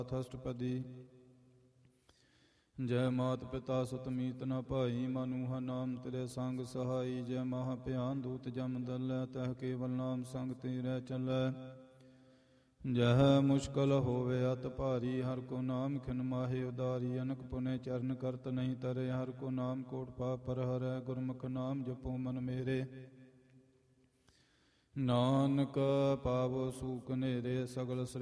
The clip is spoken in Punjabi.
ਅਸ਼ਟਪਦੀ। ਜੈ ਮਾਤ ਪਿਤਾ ਸੁਤ ਮੀਤ ਨ ਭਾਈ, ਮਨੂਹਾ ਨਾਮ ਤੇਰੇ ਸੰਗ ਸਹਾਈ। ਜੈ ਮਹਾ ਭਿਆਨ ਦੂਤ ਜਮ ਦਲੈ, ਤਹ ਕੇਵਲ ਨਾਮ ਸੰਗ ਤੇਰੇ ਚੱਲੈ। ਜਹ ਮੁਸ਼ਕਲ ਹੋਵੇ ਅਤ ਭਾਰੀ, ਹਰ ਕੋ ਨਾਮ ਖਿਨ ਮਾਹੇ ਉਦਾਰੀ। ਅਨਕ ਪੁਨੇ ਚਰਨ ਕਰਤ ਨਹੀਂ ਤਰੇ, ਹਰ ਕੋ ਨਾਮ ਕੋਟ ਪਾਪ ਪਰ ਹਰੈ। ਗੁਰਮੁਖ ਨਾਮ ਜਪੋ ਮਨ ਮੇਰੇ, ਨਾਨਕ ਪਾਵੋ ਸੂਖ ਨੇਰੇ। ਸਗਲ